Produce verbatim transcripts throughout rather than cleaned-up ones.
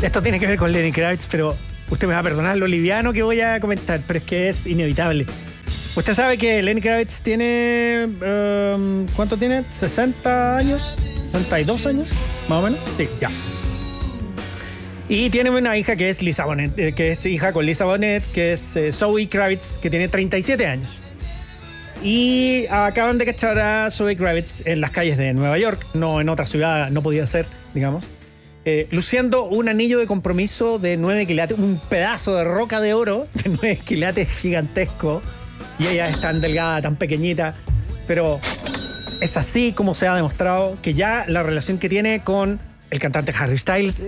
Esto tiene que ver con Lenny Kravitz, pero usted me va a perdonar lo liviano que voy a comentar, pero es que es inevitable. Usted sabe que Lenny Kravitz tiene... Um, ¿Cuánto tiene? ¿sesenta años? ¿sesenta y dos años? ¿Más o menos? Sí, ya. Y tiene una hija que es Lisa Bonet, eh, que es hija con Lisa Bonet, que es eh, Zoe Kravitz, que tiene treinta y siete años. Y acaban de cachar a Zoe Kravitz en las calles de Nueva York, no en otra ciudad, no podía ser, digamos, eh, luciendo un anillo de compromiso de nueve quilates, un pedazo de roca de oro de nueve quilates gigantesco. Y ella es tan delgada, tan pequeñita, pero es así como se ha demostrado que ya la relación que tiene con el cantante Harry Styles,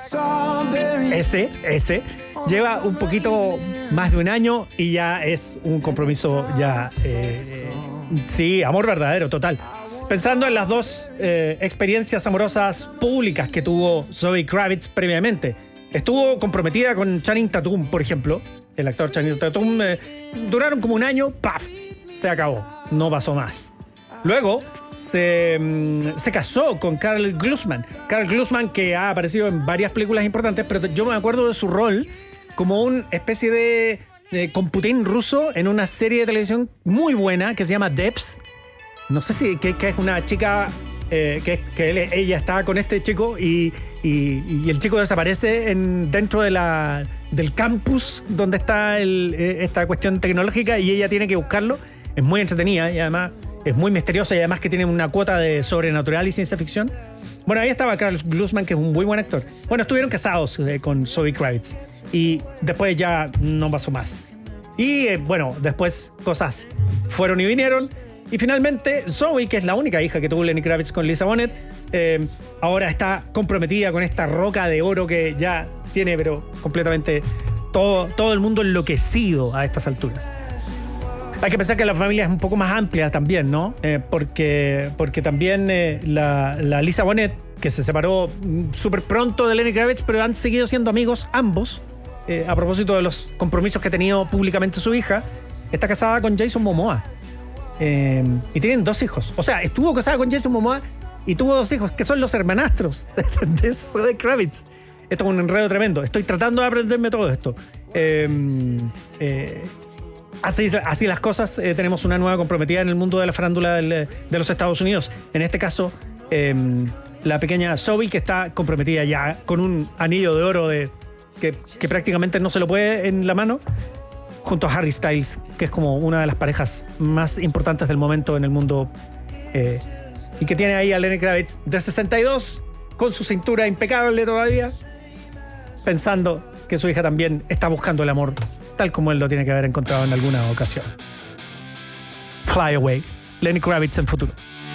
ese, ese, lleva un poquito más de un año y ya es un compromiso ya, eh, sí, amor verdadero, total. Pensando en las dos eh, experiencias amorosas públicas que tuvo Zoe Kravitz previamente. Estuvo comprometida con Channing Tatum, por ejemplo. El actor Channing Tatum, eh, duraron como un año, ¡paf! Se acabó, no pasó más. Luego se, se casó con Karl Glusman. Karl Glusman, que ha aparecido en varias películas importantes, pero yo me acuerdo de su rol como una especie de, de computín ruso en una serie de televisión muy buena que se llama Debs. No sé si que, que es una chica eh, que, que él, ella está con este chico y, y, y el chico desaparece en, dentro de la, del campus donde está el, esta cuestión tecnológica y ella tiene que buscarlo. Es muy entretenida y además es muy misteriosa y además que tiene una cuota de sobrenatural y ciencia ficción. Bueno, ahí estaba Karl Glusman, que es un muy buen actor. Bueno, estuvieron casados eh, con Zoe Kravitz y después ya no pasó más. Y eh, bueno, después cosas fueron y vinieron. Y finalmente, Zoe, que es la única hija que tuvo Lenny Kravitz con Lisa Bonet, eh, ahora está comprometida con esta roca de oro que ya tiene, pero completamente todo, todo el mundo enloquecido a estas alturas. Hay que pensar que la familia es un poco más amplia también, ¿no? Eh, porque, porque también eh, la, la Lisa Bonet, que se separó súper pronto de Lenny Kravitz, pero han seguido siendo amigos ambos, eh, a propósito de los compromisos que ha tenido públicamente su hija, está casada con Jason Momoa. Eh, y tienen dos hijos. O sea, estuvo casada con Jason Momoa y tuvo dos hijos, que son los hermanastros de Zoe Kravitz. Esto es un enredo tremendo. Estoy tratando de aprenderme todo esto. Eh, eh, así, así las cosas. Eh, tenemos una nueva comprometida en el mundo de la farándula del, de los Estados Unidos. En este caso, eh, la pequeña Zoe, que está comprometida ya con un anillo de oro de, que, que prácticamente no se lo puede en la mano, junto a Harry Styles, que es como una de las parejas más importantes del momento en el mundo, eh, y que tiene ahí a Lenny Kravitz de sesenta y dos, con su cintura impecable todavía, pensando que su hija también está buscando el amor, tal como él lo tiene que haber encontrado en alguna ocasión. Fly Away, Lenny Kravitz en futuro.